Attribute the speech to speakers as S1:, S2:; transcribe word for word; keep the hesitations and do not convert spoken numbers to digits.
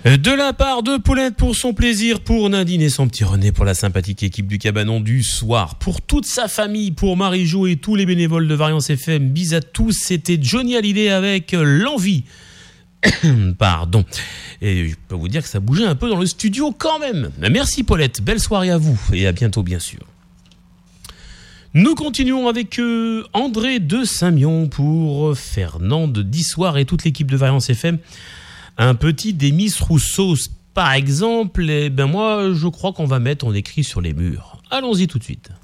S1: De la part de Paulette pour son plaisir, pour Nadine et son petit René, pour la sympathique équipe du Cabanon du soir, pour toute sa famille, pour Marie-Jo et tous les bénévoles de Variance F M, bis à tous, c'était Johnny Hallyday avec l'envie. Pardon. Et je peux vous dire que ça bougeait un peu dans le studio quand même. Merci Paulette, belle soirée à vous et à bientôt bien sûr. Nous continuons avec euh, André de Saint-Mion pour Fernande d'Issoire et toute l'équipe de Variance F M. Un petit Demis Rousseau, par exemple, eh ben moi, je crois qu'on va mettre, on écrit sur les murs. Allons-y tout de suite.